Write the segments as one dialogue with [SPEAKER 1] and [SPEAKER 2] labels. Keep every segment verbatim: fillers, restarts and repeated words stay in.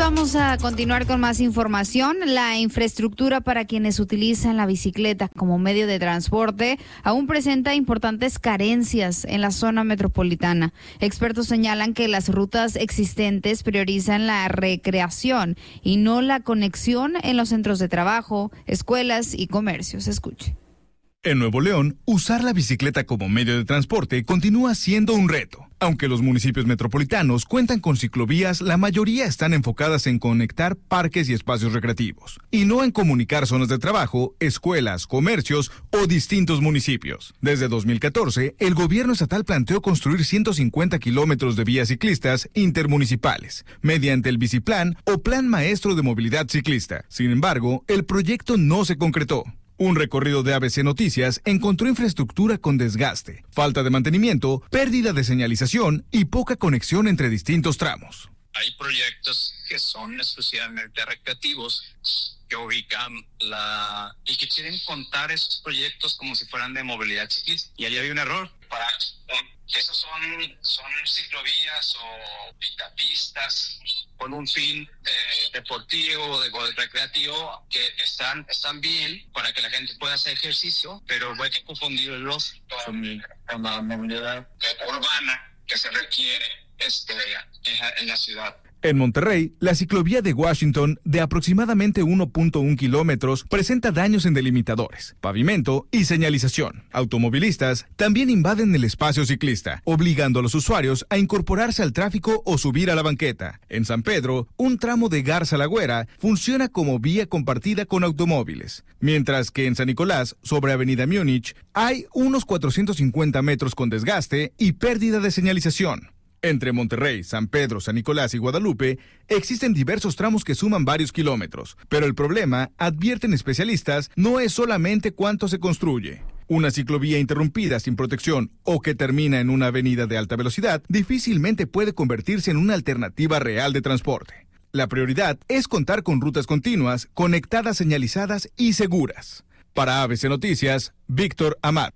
[SPEAKER 1] Vamos a continuar con más información. La infraestructura para quienes utilizan la bicicleta como medio de transporte aún presenta importantes carencias en la zona metropolitana. Expertos señalan que las rutas existentes priorizan la recreación y no la conexión en los centros de trabajo, escuelas y comercios. Escuche.
[SPEAKER 2] En Nuevo León, usar la bicicleta como medio de transporte continúa siendo un reto. Aunque los municipios metropolitanos cuentan con ciclovías, la mayoría están enfocadas en conectar parques y espacios recreativos, y no en comunicar zonas de trabajo, escuelas, comercios o distintos municipios. Desde dos mil catorce, el gobierno estatal planteó construir ciento cincuenta kilómetros de vías ciclistas intermunicipales, mediante el Biciplan o Plan Maestro de Movilidad Ciclista. Sin embargo, el proyecto no se concretó. Un recorrido de A B C Noticias encontró infraestructura con desgaste, falta de mantenimiento, pérdida de señalización y poca conexión entre distintos tramos.
[SPEAKER 3] Hay proyectos que son exclusivamente recreativos, que ubican la... y que quieren contar esos proyectos como si fueran de movilidad ciclista. Y ahí hay un error. Para esos son, son ciclovías o pitapistas con un fin eh, deportivo o de, de recreativo que están, están bien para que la gente pueda hacer ejercicio, pero no hay que confundirlos con, con la movilidad urbana que se requiere este, en, en la ciudad.
[SPEAKER 2] En Monterrey, la ciclovía de Washington, de aproximadamente uno punto uno kilómetros, presenta daños en delimitadores, pavimento y señalización. Automovilistas también invaden el espacio ciclista, obligando a los usuarios a incorporarse al tráfico o subir a la banqueta. En San Pedro, un tramo de Garza La Güera funciona como vía compartida con automóviles, mientras que en San Nicolás, sobre Avenida Múnich, hay unos cuatrocientos cincuenta metros con desgaste y pérdida de señalización. Entre Monterrey, San Pedro, San Nicolás y Guadalupe existen diversos tramos que suman varios kilómetros, pero el problema, advierten especialistas, no es solamente cuánto se construye. Una ciclovía interrumpida sin protección o que termina en una avenida de alta velocidad difícilmente puede convertirse en una alternativa real de transporte. La prioridad es contar con rutas continuas, conectadas, señalizadas y seguras. Para A B C Noticias, Víctor Amat.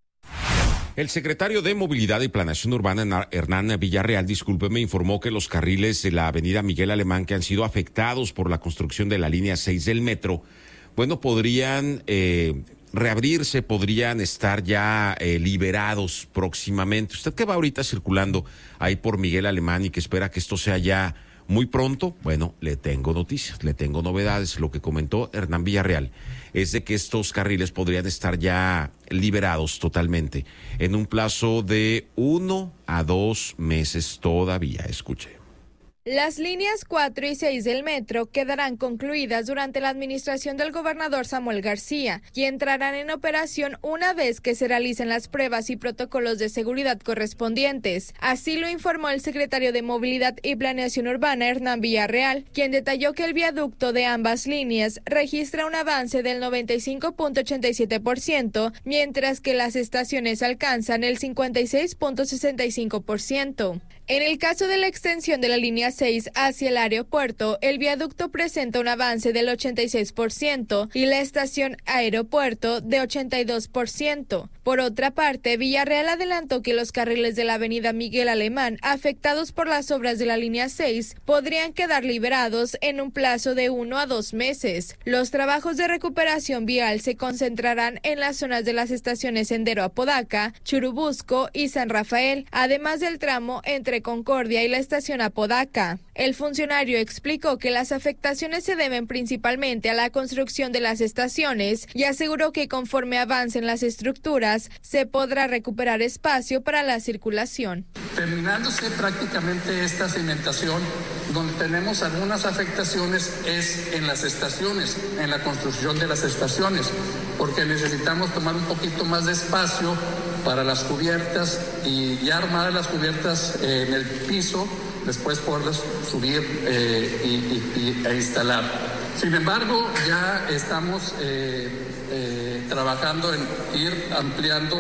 [SPEAKER 4] El secretario de Movilidad y Planeación Urbana, Hernán Villarreal, discúlpeme, informó que los carriles de la avenida Miguel Alemán que han sido afectados por la construcción de la línea seis del metro, bueno, podrían eh, reabrirse, podrían estar ya eh, liberados próximamente. Usted que va ahorita circulando ahí por Miguel Alemán y que espera que esto sea ya muy pronto, bueno, le tengo noticias, le tengo novedades. Lo que comentó Hernán Villarreal es de que estos carriles podrían estar ya liberados totalmente en un plazo de uno a dos meses todavía. Escuche.
[SPEAKER 5] Las líneas cuatro y seis del metro quedarán concluidas durante la administración del gobernador Samuel García y entrarán en operación una vez que se realicen las pruebas y protocolos de seguridad correspondientes. Así lo informó el secretario de Movilidad y Planeación Urbana, Hernán Villarreal, quien detalló que el viaducto de ambas líneas registra un avance del noventa y cinco punto ochenta y siete por ciento, mientras que las estaciones alcanzan el cincuenta y seis punto sesenta y cinco por ciento. En el caso de la extensión de la línea seis hacia el aeropuerto, el viaducto presenta un avance del ochenta y seis por ciento y la estación aeropuerto de ochenta y dos por ciento. Por otra parte, Villarreal adelantó que los carriles de la avenida Miguel Alemán, afectados por las obras de la línea seis, podrían quedar liberados en un plazo de uno a dos meses. Los trabajos de recuperación vial se concentrarán en las zonas de las estaciones Sendero Apodaca, Churubusco y San Rafael, además del tramo entre Concordia y la estación Apodaca. El funcionario explicó que las afectaciones se deben principalmente a la construcción de las estaciones y aseguró que conforme avancen las estructuras se podrá recuperar espacio para la circulación.
[SPEAKER 6] Terminándose prácticamente esta cimentación, donde tenemos algunas afectaciones es en las estaciones, en la construcción de las estaciones, porque necesitamos tomar un poquito más de espacio para las cubiertas y ya armadas las cubiertas eh, en el piso, después poderlas subir eh, y, y, y, e instalar. Sin embargo, ya estamos eh, eh, trabajando en ir ampliando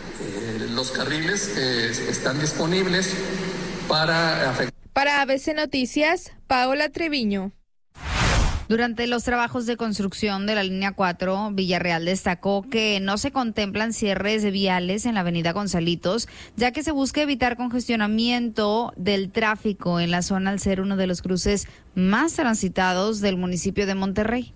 [SPEAKER 6] eh, los carriles que están disponibles para afectar.
[SPEAKER 5] Para A B C Noticias, Paola Treviño.
[SPEAKER 1] Durante los trabajos de construcción de la línea cuatro, Villarreal destacó que no se contemplan cierres de viales en la avenida Gonzalitos, ya que se busca evitar congestionamiento del tráfico en la zona al ser uno de los cruces más transitados del municipio de Monterrey.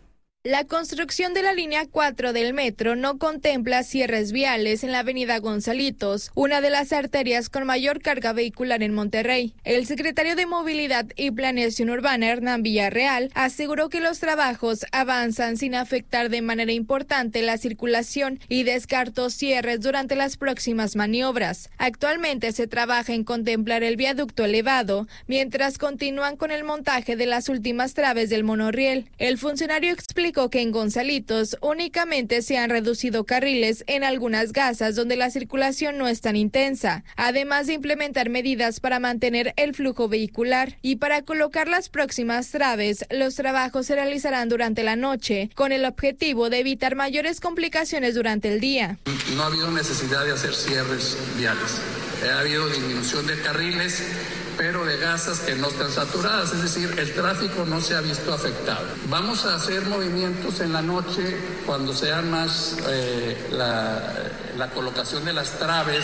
[SPEAKER 5] La construcción de la línea cuatro del metro no contempla cierres viales en la avenida Gonzalitos, una de las arterias con mayor carga vehicular en Monterrey. El secretario de Movilidad y Planeación Urbana, Hernán Villarreal, aseguró que los trabajos avanzan sin afectar de manera importante la circulación y descartó cierres durante las próximas maniobras. Actualmente se trabaja en contemplar el viaducto elevado, mientras continúan con el montaje de las últimas traves del monorriel. El funcionario explicó que en Gonzalitos únicamente se han reducido carriles en algunas gasas donde la circulación no es tan intensa, además de implementar medidas para mantener el flujo vehicular. Y para colocar las próximas traves, los trabajos se realizarán durante la noche, con el objetivo de evitar mayores complicaciones durante el día.
[SPEAKER 6] No ha habido necesidad de hacer cierres viales. Ha habido disminución de carriles, pero de gasas que no están saturadas, es decir, el tráfico no se ha visto afectado. Vamos a hacer movimientos en la noche cuando sea más eh, la, la colocación de las traves,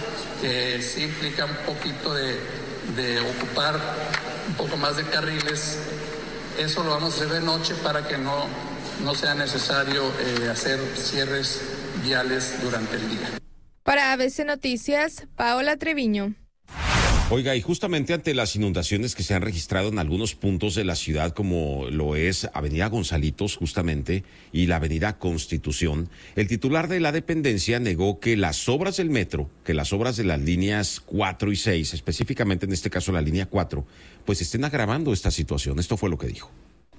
[SPEAKER 6] que sí implica un poquito de, de ocupar un poco más de carriles. Eso lo vamos a hacer de noche para que no, no sea necesario eh, hacer cierres viales durante el día.
[SPEAKER 5] Para A B C Noticias, Paola Treviño.
[SPEAKER 4] Oiga, y justamente ante las inundaciones que se han registrado en algunos puntos de la ciudad, como lo es Avenida Gonzalitos justamente y la Avenida Constitución, el titular de la dependencia negó que las obras del metro, que las obras de las líneas cuatro y seis, específicamente en este caso la línea cuatro, pues estén agravando esta situación. Esto fue lo que dijo.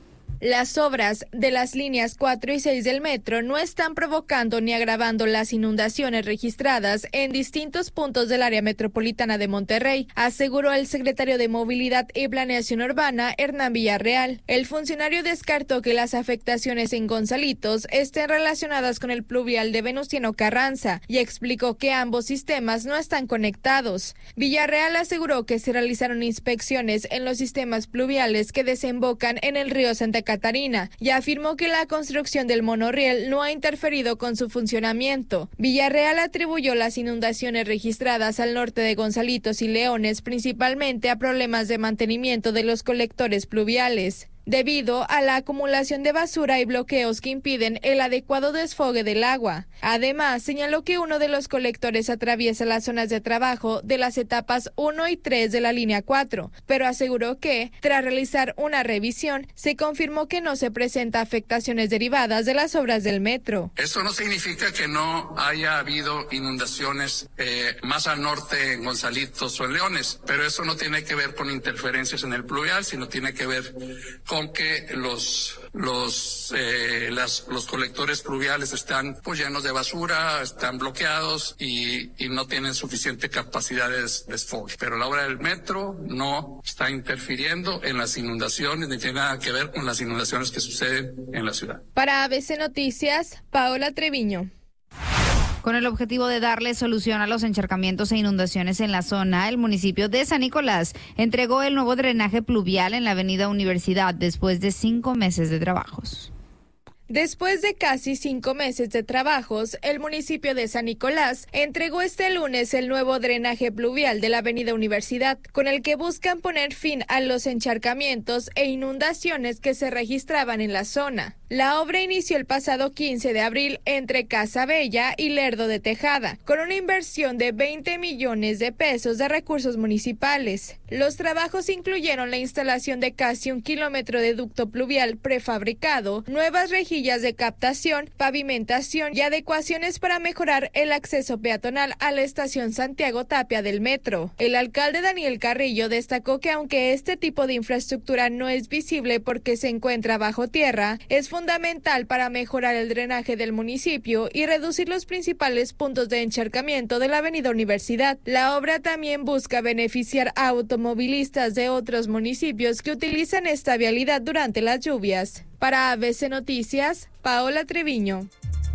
[SPEAKER 5] Las obras de las líneas cuatro y seis del metro no están provocando ni agravando las inundaciones registradas en distintos puntos del área metropolitana de Monterrey, aseguró el secretario de Movilidad y Planeación Urbana, Hernán Villarreal. El funcionario descartó que las afectaciones en Gonzalitos estén relacionadas con el pluvial de Venustiano Carranza y explicó que ambos sistemas no están conectados. Villarreal aseguró que se realizaron inspecciones en los sistemas pluviales que desembocan en el río Santa Catarina y afirmó que la construcción del monorriel no ha interferido con su funcionamiento. Villarreal atribuyó las inundaciones registradas al norte de Gonzalitos y Leones principalmente a problemas de mantenimiento de los colectores pluviales, debido a la acumulación de basura y bloqueos que impiden el adecuado desfogue del agua. Además, señaló que uno de los colectores atraviesa las zonas de trabajo de las etapas uno y tres de la línea cuatro, pero aseguró que, tras realizar una revisión, se confirmó que no se presenta afectaciones derivadas de las obras del metro.
[SPEAKER 6] Eso no significa que no haya habido inundaciones eh, más al norte en Gonzalitos o en Leones, pero eso no tiene que ver con interferencias en el pluvial, sino tiene que ver con con que los los eh, las, los colectores pluviales están pues llenos de basura, están bloqueados y, y no tienen suficiente capacidad de desfogue. Pero la obra del metro no está interfiriendo en las inundaciones, ni tiene nada que ver con las inundaciones que suceden en la ciudad.
[SPEAKER 5] Para A B C Noticias, Paola Treviño.
[SPEAKER 1] Con el objetivo de darle solución a los encharcamientos e inundaciones en la zona, el municipio de San Nicolás entregó el nuevo drenaje pluvial en la avenida Universidad después de cinco meses de trabajos.
[SPEAKER 5] Después de casi cinco meses de trabajos, el municipio de San Nicolás entregó este lunes el nuevo drenaje pluvial de la avenida Universidad, con el que buscan poner fin a los encharcamientos e inundaciones que se registraban en la zona. La obra inició el pasado quince de abril entre Casa Bella y Lerdo de Tejada, con una inversión de veinte millones de pesos de recursos municipales. Los trabajos incluyeron la instalación de casi un kilómetro de ducto pluvial prefabricado, nuevas rejillas de captación, pavimentación y adecuaciones para mejorar el acceso peatonal a la estación Santiago Tapia del metro. El alcalde Daniel Carrillo destacó que aunque este tipo de infraestructura no es visible porque se encuentra bajo tierra, es fundamental para mejorar el drenaje del municipio y reducir los principales puntos de encharcamiento de la avenida Universidad. La obra también busca beneficiar a automovilistas de otros municipios que utilizan esta vialidad durante las lluvias. Para A B C Noticias, Paola Treviño.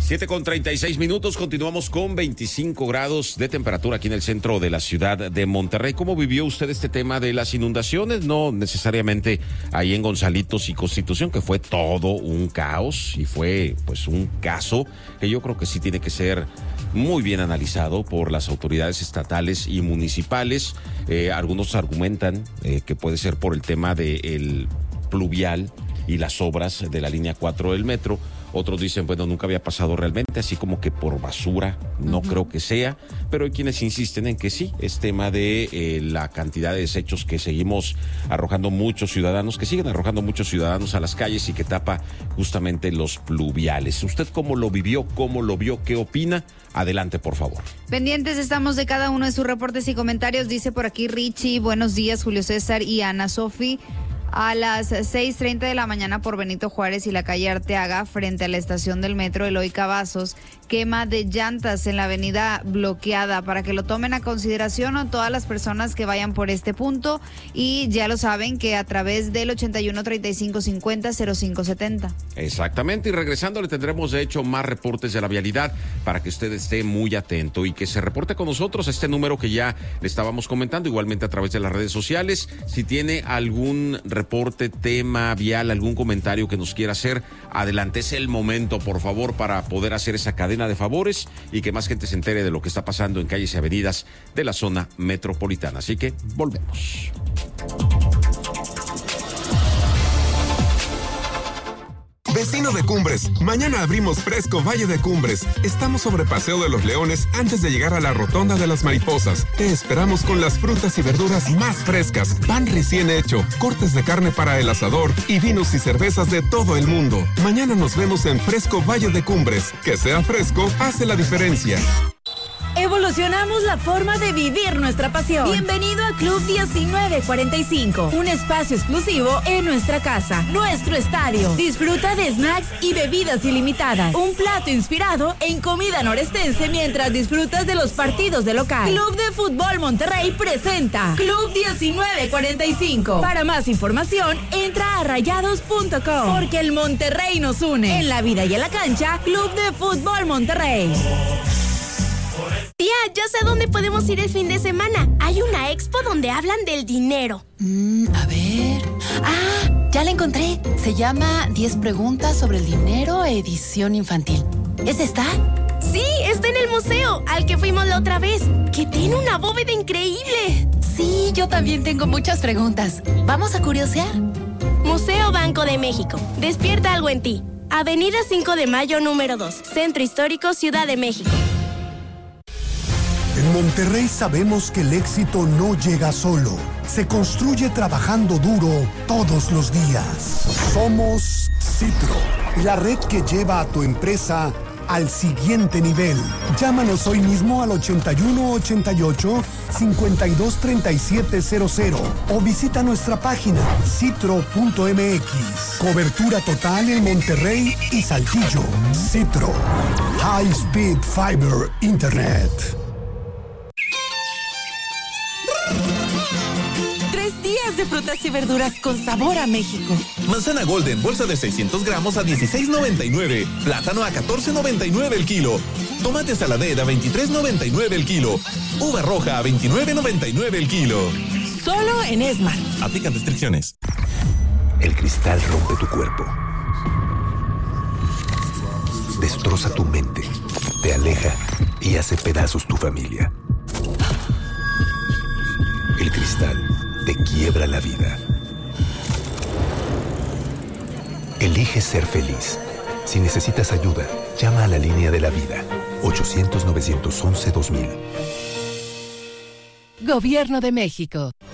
[SPEAKER 4] siete con treinta y seis minutos, continuamos con veinticinco grados de temperatura aquí en el centro de la ciudad de Monterrey. ¿Cómo vivió usted este tema de las inundaciones? No necesariamente ahí en Gonzalitos y Constitución, que fue todo un caos y fue pues un caso que yo creo que sí tiene que ser muy bien analizado por las autoridades estatales y municipales. Eh, algunos argumentan eh, que puede ser por el tema del pluvial y las obras de la línea cuatro del metro. Otros dicen, bueno, nunca había pasado realmente, así como que por basura, no uh-huh. creo que sea, pero hay quienes insisten en que sí, es tema de eh, la cantidad de desechos que seguimos arrojando muchos ciudadanos, que siguen arrojando muchos ciudadanos a las calles y que tapa justamente los pluviales. ¿Usted cómo lo vivió? ¿Cómo lo vio? ¿Qué opina? Adelante, por favor.
[SPEAKER 1] Pendientes estamos de cada uno de sus reportes y comentarios, dice por aquí Richie, buenos días, Julio César y Ana Sofi. A las seis treinta de la mañana por Benito Juárez y la calle Arteaga, frente a la estación del metro Eloy Cavazos, quema de llantas en la avenida bloqueada, para que lo tomen a consideración a todas las personas que vayan por este punto, y ya lo saben que a través del ochenta y uno treinta y cinco cincuenta cero cinco setenta.
[SPEAKER 4] Exactamente, y regresando le tendremos de hecho más reportes de la vialidad para que usted esté muy atento y que se reporte con nosotros a este número que ya le estábamos comentando, igualmente a través de las redes sociales. Si tiene algún reporte reporte, tema vial, algún comentario que nos quiera hacer, adelante, es el momento, por favor, para poder hacer esa cadena de favores y que más gente se entere de lo que está pasando en calles y avenidas de la zona metropolitana. Así que volvemos.
[SPEAKER 7] Vecino de Cumbres, mañana abrimos Fresco Valle de Cumbres. Estamos sobre Paseo de los Leones antes de llegar a la Rotonda de las Mariposas. Te esperamos con las frutas y verduras más frescas, pan recién hecho, cortes de carne para el asador y vinos y cervezas de todo el mundo. Mañana nos vemos en Fresco Valle de Cumbres. Que sea fresco hace la diferencia.
[SPEAKER 8] Evolucionamos la forma de vivir nuestra pasión. Bienvenido a Club diecinueve cuarenta y cinco, un espacio exclusivo en nuestra casa, nuestro estadio. Disfruta de snacks y bebidas ilimitadas, un plato inspirado en comida norestense mientras disfrutas de los partidos de local. Club de Fútbol Monterrey presenta Club diecinueve cuarenta y cinco. Para más información, entra a rayados punto com, porque el Monterrey nos une. En la vida y en la cancha, Club de Fútbol Monterrey.
[SPEAKER 9] Tía, ya sé dónde podemos ir el fin de semana. Hay una expo donde hablan del dinero.
[SPEAKER 10] Mm, a ver... ¡Ah! Ya la encontré. Se llama diez preguntas sobre el dinero, edición infantil. ¿Es esta?
[SPEAKER 9] Sí, está en el museo, al que fuimos la otra vez, que tiene una bóveda increíble.
[SPEAKER 10] Sí, yo también tengo muchas preguntas. ¿Vamos a curiosear?
[SPEAKER 9] Museo Banco de México. Despierta algo en ti. Avenida cinco de mayo, número dos. Centro Histórico, Ciudad de México.
[SPEAKER 11] En Monterrey sabemos que el éxito no llega solo. Se construye trabajando duro todos los días. Somos Citro, la red que lleva a tu empresa al siguiente nivel. Llámanos hoy mismo al ochenta y uno ochenta y ocho cincuenta y dos treinta y siete cero cero o visita nuestra página citro punto m x. Cobertura total en Monterrey y Saltillo. Citro. High Speed Fiber Internet.
[SPEAKER 8] Tres días de frutas y verduras con sabor a México.
[SPEAKER 12] Manzana Golden, bolsa de seiscientos gramos a dieciséis noventa y nueve. Plátano a catorce noventa y nueve el kilo. Tomate saladera a veintitrés noventa y nueve el kilo. Uva roja a veintinueve noventa y nueve el kilo.
[SPEAKER 8] Solo en Esmar.
[SPEAKER 12] Aplican restricciones.
[SPEAKER 13] El cristal rompe tu cuerpo. Destroza tu mente. Te aleja y hace pedazos tu familia. El cristal te quiebra la vida. Elige ser feliz. Si necesitas ayuda, llama a la línea de la vida. ochocientos, novecientos once, dos mil.
[SPEAKER 10] Gobierno de México.